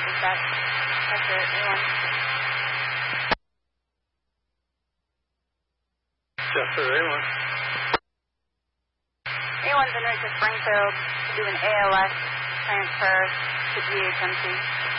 dispatch. That's it, A1. Chester, A1. A1's en route to Springfield to do an ALS transfer to GHMC.